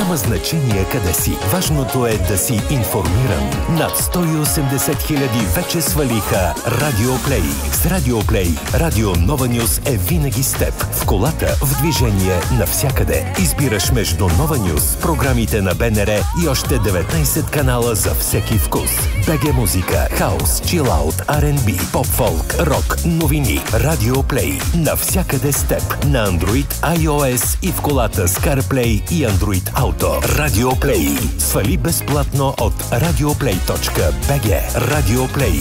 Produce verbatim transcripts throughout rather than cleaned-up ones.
Няма значение къде си. Важното е да си информиран. Над сто и осемдесет хиляди вече свалиха Радио Плей. С Радио Плей, Радио Нова Нюз е винаги с теб. В колата, в движение, навсякъде. Избираш между Нова Нюз, програмите на БНР и още деветнайсет канала за всеки вкус. БГ музика, хаус, чилаут, Ар енд Би, поп-фолк, рок, новини. Радио Плей. Навсякъде с теб. На Android, iOS и в колата с CarPlay и Android Auto. Радио Плей. Свали безплатно от радиоплей точка би джи. Радио Плей.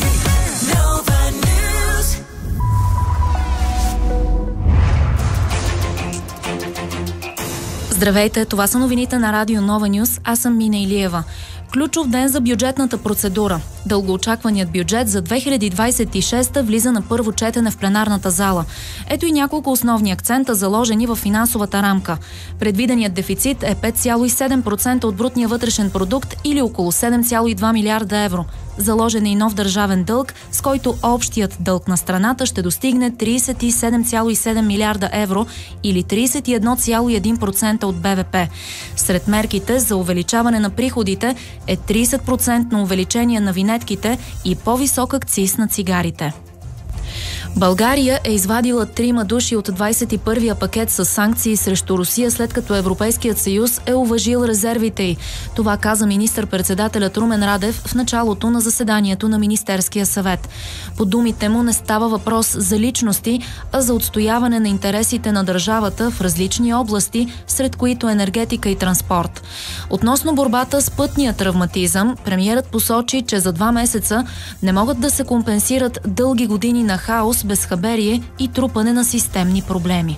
Здравейте, това са новините на Радио Нова Нюз. Аз съм Мина Илиева. Ключов ден за бюджетната процедура. Дългоочакваният бюджет за две хиляди двадесет и шеста влиза на първо четене в пленарната зала. Ето и няколко основни акцента, заложени в финансовата рамка. Предвиденият дефицит е пет цяло и седем процента от брутния вътрешен продукт или около седем цяло и два милиарда евро. Заложен е и нов държавен дълг, с който общият дълг на страната ще достигне тридесет и седем цяло и седем милиарда евро или тридесет и едно цяло и един процента от Б В П. Сред мерките за увеличаване на приходите е тридесет процента увеличение на винетките и по-висок акциз на цигарите. България е извадила трима души от двадесет и първия пакет с санкции срещу Русия, след като Европейският съюз е уважил резервите й. Това каза министър-председателят Румен Радев в началото на заседанието на Министерския съвет. По думите му не става въпрос за личности, а за отстояване на интересите на държавата в различни области, сред които енергетика и транспорт. Относно борбата с пътния травматизъм, премиерът посочи, че за два месеца не могат да се компенсират дълги години на хаос, безхаберие и трупане на системни проблеми.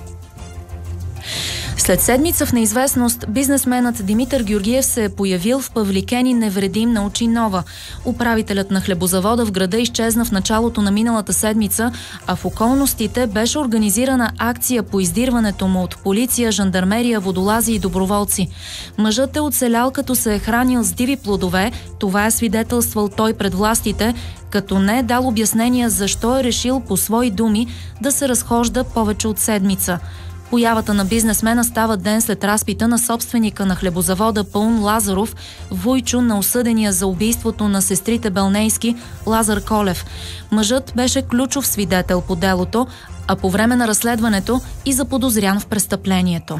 След седмица в неизвестност, бизнесменът Димитър Георгиев се е появил в Павликени невредим на очи нова. Управителят на хлебозавода в града изчезна в началото на миналата седмица, а в околностите беше организирана акция по издирването му от полиция, жандармерия, водолази и доброволци. Мъжът е оцелял, като се е хранил с диви плодове, това е свидетелствал той пред властите, като не е дал обяснения защо е решил по свои думи да се разхожда повече от седмица. Появата на бизнесмена става ден след разпита на собственика на хлебозавода Паун Лазаров, вуйчо на осъдения за убийството на сестрите Белнейски Лазар Колев. Мъжът беше ключов свидетел по делото, а по време на разследването и заподозрян в престъплението.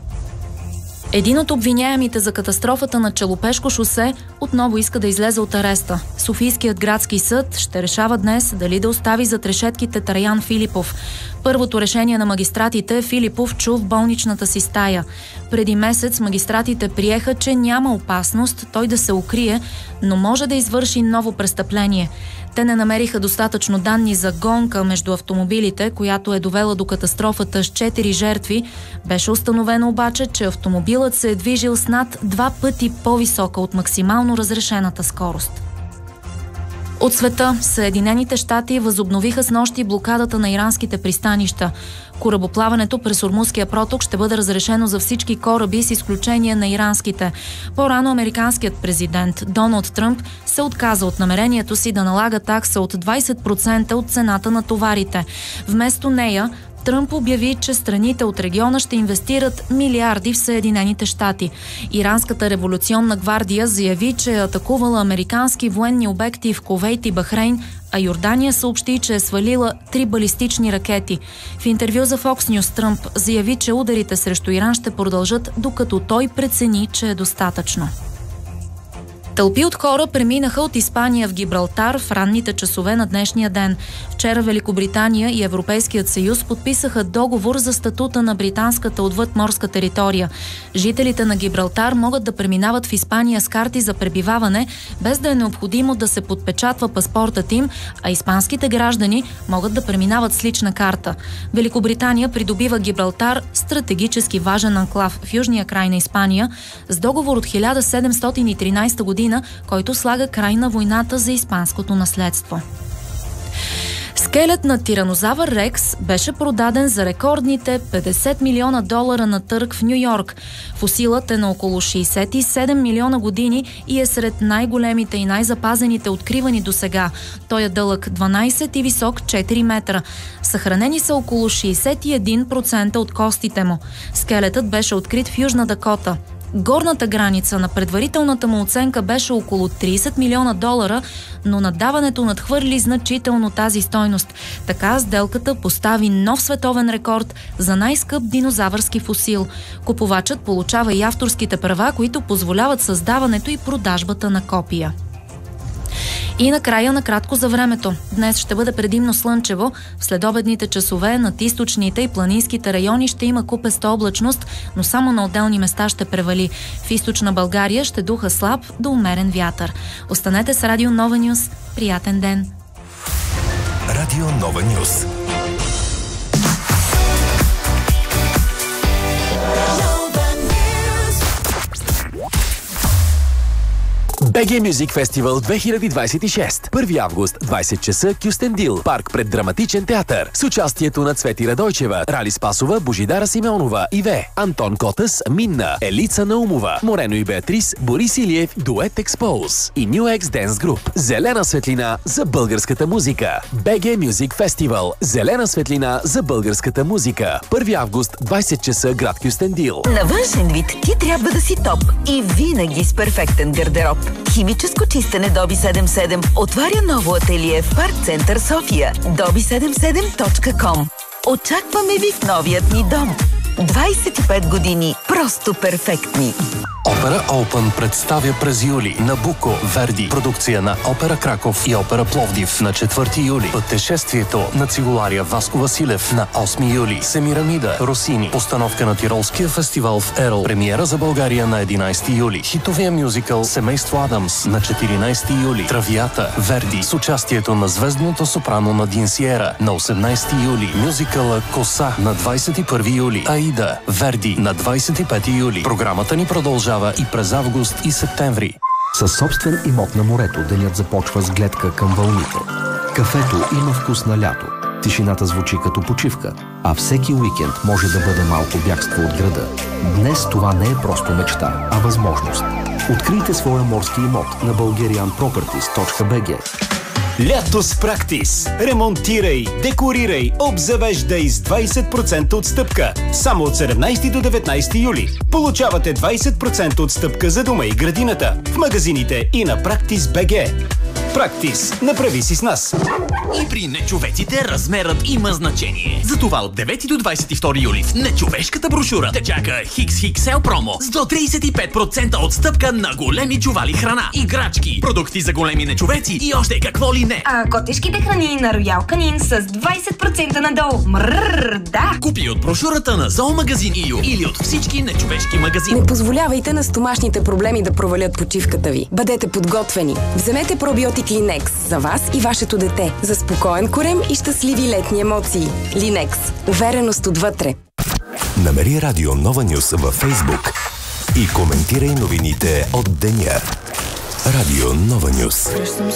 Един от обвиняемите за катастрофата на Челопешко шосе отново иска да излезе от ареста. Софийският градски съд ще решава днес дали да остави зад решетките Траян Филипов. Първото решение на магистратите Филипов чу в болничната си стая. Преди месец магистратите приеха, че няма опасност той да се укрие, но може да извърши ново престъпление. Те не намериха достатъчно данни за гонка между автомобилите, която е довела до катастрофата с четири жертви. Беше установено обаче, че автомобилът се е движил с над два пъти по-висока от максимално разрешената скорост. От света, Съединените щати възобновиха снощи блокадата на иранските пристанища. Корабоплаването през Ормузския проток ще бъде разрешено за всички кораби с изключение на иранските. По-рано американският президент Доналд Тръмп се отказа от намерението си да налага такса от двадесет процента от цената на товарите. Вместо нея, Тръмп обяви, че страните от региона ще инвестират милиарди в Съединените щати. Иранската революционна гвардия заяви, че е атакувала американски военни обекти в Кувейт и Бахрейн, а Йордания съобщи, че е свалила три балистични ракети. В интервю за Fox News Тръмп заяви, че ударите срещу Иран ще продължат, докато той прецени, че е достатъчно. Тълпи от хора преминаха от Испания в Гибралтар в ранните часове на днешния ден. Вчера Великобритания и Европейският съюз подписаха договор за статута на британската отвъдморска територия. Жителите на Гибралтар могат да преминават в Испания с карти за пребиваване, без да е необходимо да се подпечатва паспортът им, а испанските граждани могат да преминават с лична карта. Великобритания придобива Гибралтар, стратегически важен анклав в южния край на Испания, с договор от хиляда седемстотин и тринадесета година, който слага край на войната за испанското наследство. Скелет на тиранозавър Рекс беше продаден за рекордните петдесет милиона долара на търг в Ню-Йорк. Фосилът е на около шейсет и седем милиона години и е сред най-големите и най-запазените откривани досега. Той е дълъг дванадесет и висок четири метра. Съхранени са около шейсет и един процента от костите му. Скелетът беше открит в Южна Дакота. Горната граница на предварителната му оценка беше около трийсет милиона долара, но наддаването надхвърли значително тази стойност. Така сделката постави нов световен рекорд за най-скъп динозавърски фосил. Купувачът получава и авторските права, които позволяват създаването и продажбата на копия. И накрая накратко за времето. Днес ще бъде предимно слънчево. В следобедните часове над източните и планинските райони ще има купеста облачност, но само на отделни места ще превали. В източна България ще духа слаб до умерен вятър. Останете с Радио Нова Нюс. Приятен ден! Радио Нова Нюс. би джи Music Festival две хиляди двадесет и шеста. първи август, двадесет часа, Кюстендил, парк пред Драматичен театър. С участието на Цвети Радойчева, Рали Спасова, Божидара Симеонова, Иве, Антон Котас, Минна, Елица Наумова, Морено и Беатрис, Борис Илиев, Дует Expose и New X Dance Group. Зелена светлина за българската музика. би джи Music Festival. Зелена светлина за българската музика. първи август, двадесет часа, град Кюстендил. На външен вид ти трябва да си топ и винаги с перфектен гардероб. Химическо чистене Доби седемдесет и седем отваря ново ателие в Парк Център София. доби седемдесет и седем точка ком. Очакваме ви в новият ни дом. двадесет и пет години просто перфектни. Опера Open представя през юли Набуко, Верди, продукция на Опера Краков и Опера Пловдив на четвърти юли. Пътешествието на цигулария Васко Василев на осми юли. Семирамида, Росини, постановка на Тиролския фестивал в Ерол. Премиера за България на единадесети юли. Хитовия мюзикъл Семейство Адамс на четиринадесети юли. Травията, Верди, с участието на звездното сопрано Надин Сиера на осемнадесети юли. Мюзикъла Коса на двадесет и първи юли. Аида, Верди на двадесет и пети юли. Програмата ни продължава и през август и септември. Със собствен имот на морето денят започва с гледка към вълните. Кафето има вкус на лято. Тишината звучи като почивка, а всеки уикенд може да бъде малко бягство от града. Днес това не е просто мечта, а възможност. Открийте своя морски имот на bulgarian properties точка би джи. Лято с Практис. Ремонтирай, декорирай, обзавеждай с двадесет процента отстъпка. Само от седемнадесети до деветнадесети юли. Получавате двадесет процента отстъпка за дома и градината в магазините и на Практис точка би джи. Практис. Направи си с нас. И при нечовеците размерът има значение. Затова от девети до двадесет и втори юли в нечовешката брошура те чака Хикс Хикс Ел промо с до тридесет и пет процента отстъпка на големи чували храна, играчки, продукти за големи нечовеци и още какво ли не. А котешките храни на Роял Канин с двадесет процента надолу. Мрррр, да! Купи от брошурата на Зоомагазин ИЮ или от всички нечовешки магазини. Не позволявайте на стомашните проблеми да провалят почивката ви. Бъдете подготвени. Вземете пробиотик Линекс за вас и вашето дете. За спокоен корем и щастливи летни емоции. Линекс. Увереност отвътре. Намери Радио Нова Нюс във Фейсбук и коментирай новините от деня. Радио Нова Нюс.